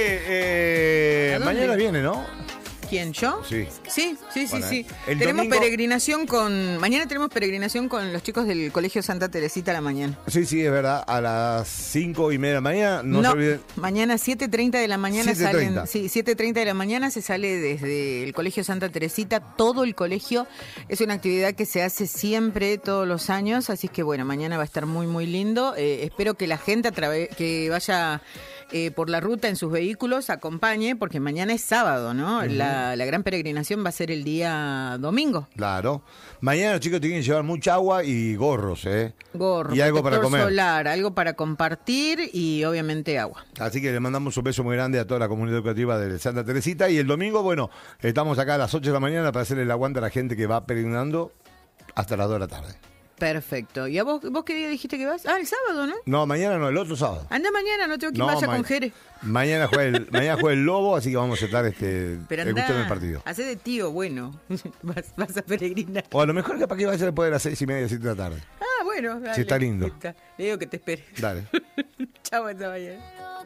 Che, mañana viene, ¿no? ¿Quién, yo? Sí. Sí. Bueno, Tenemos domingo... peregrinación mañana tenemos peregrinación con los chicos del Colegio Santa Teresita a la mañana. Sí, es verdad. A las 5:30 de la mañana, no se olviden. Mañana 7:30 de la mañana 7:30. salen. Sí, 7:30 de la mañana se sale desde el Colegio Santa Teresita, todo el colegio. Es una actividad que se hace siempre, todos los años, así que bueno, mañana va a estar muy, muy lindo. Espero que la gente que vaya por la ruta en sus vehículos acompañe, porque mañana es sábado, ¿no? La gran peregrinación va a ser el día domingo. Claro. Mañana los chicos tienen que llevar mucha agua y gorros, Gorro, y algo para comer. solar, algo para compartir y obviamente agua. Así que le mandamos un beso muy grande a toda la comunidad educativa de Santa Teresita. Y el domingo, bueno, estamos acá a las 8 de la mañana para hacerle el aguante a la gente que va peregrinando hasta las 2 de la tarde. Perfecto. ¿Y a vos qué día dijiste que vas? El sábado, ¿no? No, mañana no, el otro sábado. Anda mañana, no tengo que vaya con Jerez. Mañana juega el Lobo, así que vamos a estar Pero el gusto del partido. Hacé de tío, bueno. vas a peregrinar. O a lo mejor capaz que vaya después de las 6:30, 7 de la tarde. Bueno, dale. Si está lindo. Le digo que te espere. Dale. Chao, hasta mañana.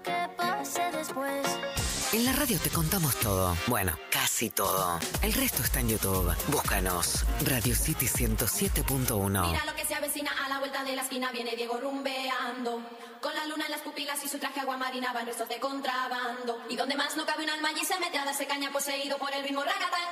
En la radio te contamos todo. Bueno, casi todo. El resto está en YouTube. Búscanos. Radio City 107.1. Mira lo que se avecina a la vuelta de la esquina. Viene Diego rumbeando. Con la luna en las pupilas y su traje aguamarina van restos de contrabando. Y donde más no cabe un alma allí se mete a darse caña poseído por el ritmo ragatán.